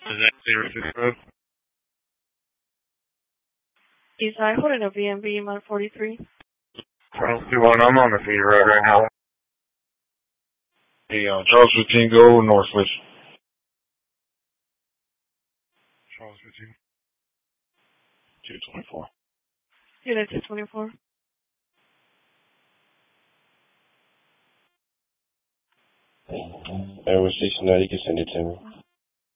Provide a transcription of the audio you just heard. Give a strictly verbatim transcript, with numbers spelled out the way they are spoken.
Is that zero six road? Eastside, holding a V M B, one forty-three. twelve two one, I'm on the feeder road right now. The uh, Charles fifteen, go north, switch. Charles fifteen. two twenty-four. Unit two twenty-four. Airway six ninety, you can send it to me.